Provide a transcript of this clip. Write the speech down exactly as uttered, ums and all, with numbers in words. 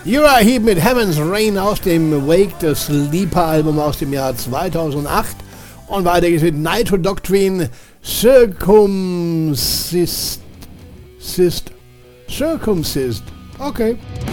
Uriah Heep mit Heaven's Rain aus dem Wake the Sleeper Album aus dem Jahr zweitausendacht. Und weiter geht's mit Nitro Doctrine Circumcised. Circumcised. Okay.